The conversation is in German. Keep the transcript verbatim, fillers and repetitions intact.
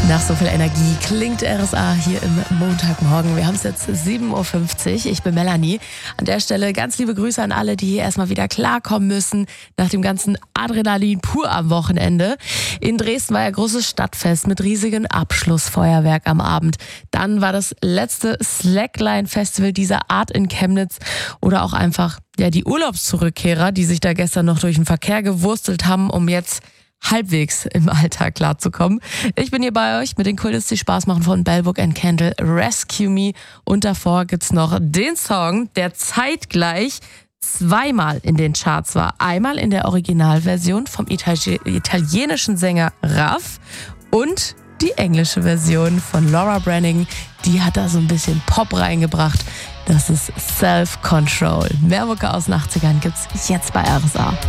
Nach so viel Energie klingt R S A hier im Montagmorgen. Wir haben es jetzt sieben Uhr fünfzig. Ich bin Melanie. An der Stelle ganz liebe Grüße an alle, die hier erstmal wieder klarkommen müssen nach dem ganzen Adrenalin pur am Wochenende. In Dresden war ja großes Stadtfest mit riesigem Abschlussfeuerwerk am Abend. Dann war das letzte Slackline-Festival dieser Art in Chemnitz oder auch einfach ja die Urlaubszurückkehrer, die sich da gestern noch durch den Verkehr gewurstelt haben, um jetzt halbwegs im Alltag klarzukommen. Ich bin hier bei euch mit den Coolest, die Spaß machen von Bell Book and Candle, Rescue Me. Und davor gibt's noch den Song, der zeitgleich zweimal in den Charts war. Einmal in der Originalversion vom Itali- italienischen Sänger Raff und die englische Version von Laura Branigan. Die hat da so ein bisschen Pop reingebracht. Das ist Self Control. Mehr Mucke aus den achtzigern gibt's jetzt bei R S A.